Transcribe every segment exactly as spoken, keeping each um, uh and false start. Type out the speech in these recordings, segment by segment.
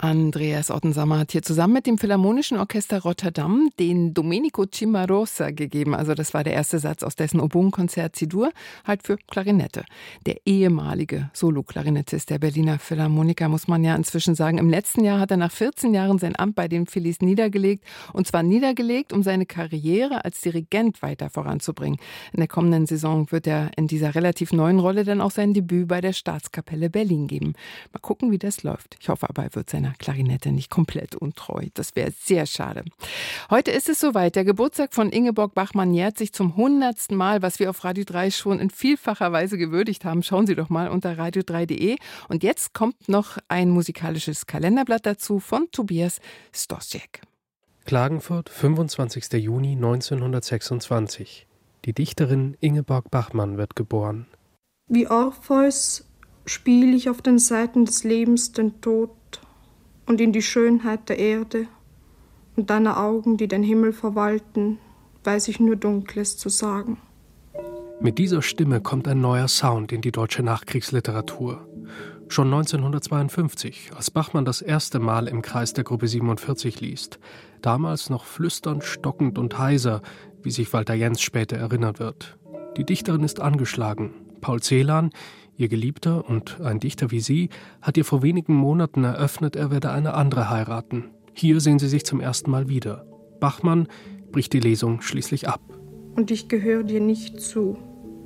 Andreas Ottensammer hat hier zusammen mit dem Philharmonischen Orchester Rotterdam den Domenico Cimarosa gegeben. Also das war der erste Satz aus dessen Oboenkonzert C-Dur, halt für Klarinette. Der ehemalige Solo-Klarinettist der Berliner Philharmoniker, muss man ja inzwischen sagen. Im letzten Jahr hat er nach vierzehn Jahren sein Amt bei den Phillies niedergelegt. Und zwar niedergelegt, um seine Karriere als Dirigent weiter voranzubringen. In der kommenden Saison wird er in dieser relativ neuen Rolle dann auch sein Debüt bei der Staatskapelle Berlin geben. Mal gucken, wie das läuft. Ich hoffe aber, er wird seiner Klarinette nicht komplett untreu. Das wäre sehr schade. Heute ist es soweit. Der Geburtstag von Ingeborg Bachmann nähert sich zum hundertsten Mal, was wir auf Radio drei schon in vielfacher Weise gewürdigt haben. Schauen Sie doch mal unter radio drei punkt de. Und jetzt kommt noch ein musikalisches Kalenderblatt dazu von Tobias Stosiek. Klagenfurt, fünfundzwanzigster Juni neunzehnhundertsechsundzwanzig. Die Dichterin Ingeborg Bachmann wird geboren. Wie Orpheus spiele ich auf den Seiten des Lebens den Tod und in die Schönheit der Erde und deiner Augen, die den Himmel verwalten, weiß ich nur Dunkles zu sagen. Mit dieser Stimme kommt ein neuer Sound in die deutsche Nachkriegsliteratur. Schon neunzehnhundertzweiundfünfzig, als Bachmann das erste Mal im Kreis der Gruppe siebenundvierzig liest. Damals noch flüsternd, stockend und heiser, wie sich Walter Jens später erinnern wird. Die Dichterin ist angeschlagen. Paul Celan, ihr Geliebter und ein Dichter wie sie, hat ihr vor wenigen Monaten eröffnet, er werde eine andere heiraten. Hier sehen sie sich zum ersten Mal wieder. Bachmann bricht die Lesung schließlich ab. Und ich gehöre dir nicht zu.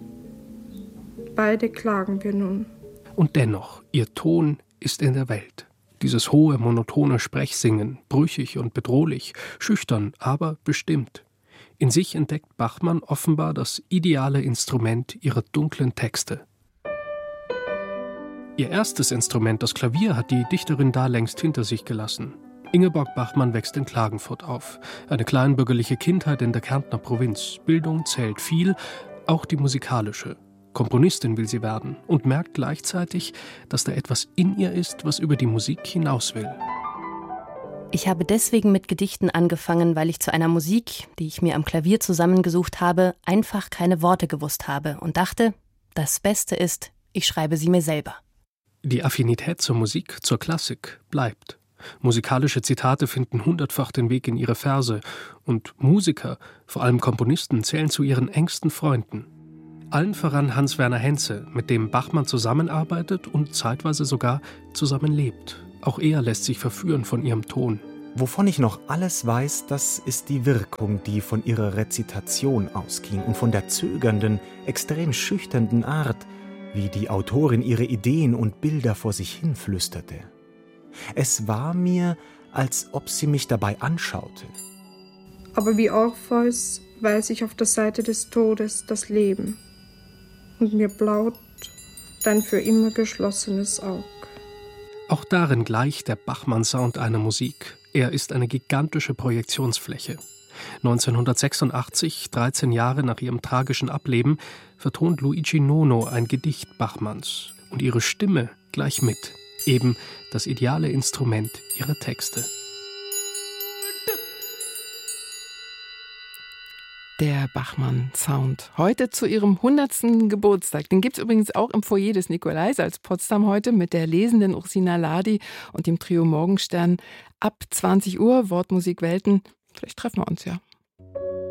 Beide klagen wir nun. Und dennoch, ihr Ton ist in der Welt. Dieses hohe, monotone Sprechsingen, brüchig und bedrohlich, schüchtern, aber bestimmt. In sich entdeckt Bachmann offenbar das ideale Instrument ihrer dunklen Texte. Ihr erstes Instrument, das Klavier, hat die Dichterin da längst hinter sich gelassen. Ingeborg Bachmann wächst in Klagenfurt auf. Eine kleinbürgerliche Kindheit in der Kärntner Provinz. Bildung zählt viel, auch die musikalische. Komponistin will sie werden und merkt gleichzeitig, dass da etwas in ihr ist, was über die Musik hinaus will. Ich habe deswegen mit Gedichten angefangen, weil ich zu einer Musik, die ich mir am Klavier zusammengesucht habe, einfach keine Worte gewusst habe und dachte, das Beste ist, ich schreibe sie mir selber. Die Affinität zur Musik, zur Klassik bleibt. Musikalische Zitate finden hundertfach den Weg in ihre Verse und Musiker, vor allem Komponisten, zählen zu ihren engsten Freunden. Allen voran Hans-Werner Henze, mit dem Bachmann zusammenarbeitet und zeitweise sogar zusammenlebt. Auch er lässt sich verführen von ihrem Ton. Wovon ich noch alles weiß, das ist die Wirkung, die von ihrer Rezitation ausging und von der zögernden, extrem schüchternden Art, wie die Autorin ihre Ideen und Bilder vor sich hin flüsterte. Es war mir, als ob sie mich dabei anschaute. Aber wie Orpheus weiß ich auf der Seite des Todes das Leben und mir blaut dein für immer geschlossenes Aug. Auch darin gleicht der Bachmann-Sound einer Musik. Er ist eine gigantische Projektionsfläche. neunzehnhundertsechsundachtzig, dreizehn Jahre nach ihrem tragischen Ableben, vertont Luigi Nono ein Gedicht Bachmanns. Und ihre Stimme gleich mit. Eben das ideale Instrument ihrer Texte. Der Bachmann-Sound. Heute zu ihrem hundertsten Geburtstag. Den gibt es übrigens auch im Foyer des Nikolaisaals Potsdam heute mit der lesenden Ursina Ladi und dem Trio Morgenstern ab zwanzig Uhr. Wortmusik Welten. Vielleicht treffen wir uns ja.